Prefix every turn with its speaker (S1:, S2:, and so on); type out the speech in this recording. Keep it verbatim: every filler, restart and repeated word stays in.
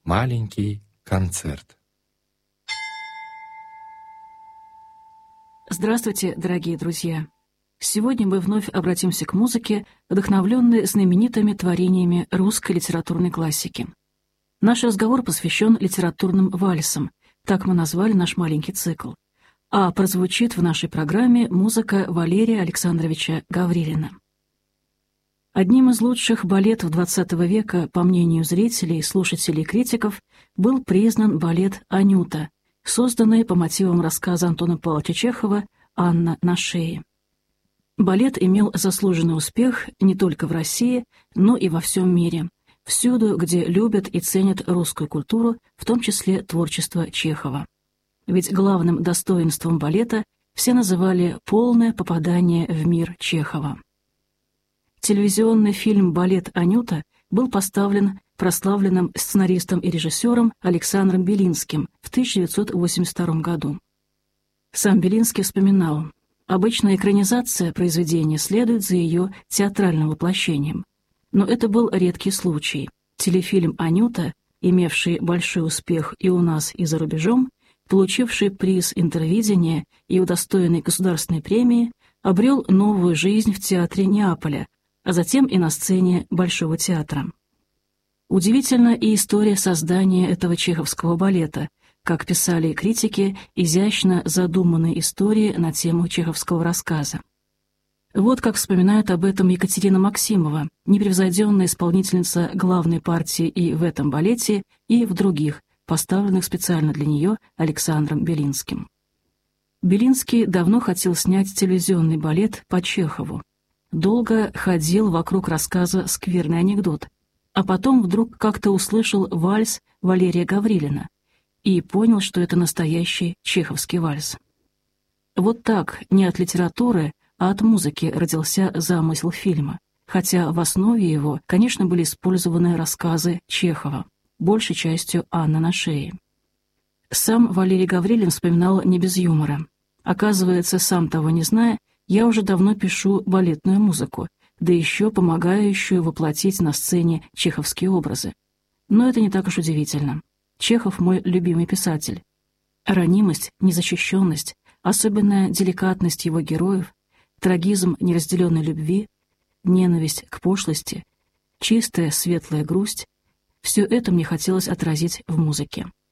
S1: Маленький концерт.
S2: Здравствуйте, дорогие друзья! Сегодня мы вновь обратимся к музыке, вдохновленной знаменитыми творениями русской литературной классики. Наш разговор посвящен литературным вальсам, так мы назвали наш маленький цикл, а прозвучит в нашей программе музыка Валерия Александровича Гаврилина. Одним из лучших балетов двадцатого века, по мнению зрителей, слушателей и критиков, был признан балет «Анюта», созданный по мотивам рассказа Антона Павловича Чехова «Анна на шее». Балет имел заслуженный успех не только в России, но и во всем мире, всюду, где любят и ценят русскую культуру, в том числе творчество Чехова. Ведь главным достоинством балета все называли полное попадание в мир Чехова. Телевизионный фильм «Балет Анюта» был поставлен прославленным сценаристом и режиссером Александром Белинским в тысяча девятьсот восемьдесят втором году. Сам Белинский вспоминал: «Обычная экранизация произведения следует за ее театральным воплощением. Но это был редкий случай. Телефильм «Анюта», имевший большой успех и у нас, и за рубежом, получивший приз Интервидения и удостоенный государственной премии, обрел новую жизнь в театре Неаполя, а затем и на сцене Большого театра. Удивительна и история создания этого чеховского балета, как писали критики, изящно задуманной истории на тему чеховского рассказа. Вот как вспоминает об этом Екатерина Максимова, непревзойденная исполнительница главной партии и в этом балете, и в других, поставленных специально для нее Александром Белинским. Белинский давно хотел снять телевизионный балет по Чехову. Долго ходил вокруг рассказа «Скверный анекдот», а потом вдруг как-то услышал вальс Валерия Гаврилина и понял, что это настоящий чеховский вальс. Вот так, не от литературы, а от музыки родился замысел фильма, хотя в основе его, конечно, были использованы рассказы Чехова, большей частью «Анна на шее». Сам Валерий Гаврилин вспоминал не без юмора. Оказывается, сам того не зная, я уже давно пишу балетную музыку, да еще помогающую воплотить на сцене чеховские образы. Но это не так уж удивительно. Чехов мой любимый писатель. Ранимость, незащищенность, особенная деликатность его героев, трагизм неразделенной любви, ненависть к пошлости, чистая светлая грусть — все это мне хотелось отразить в музыке.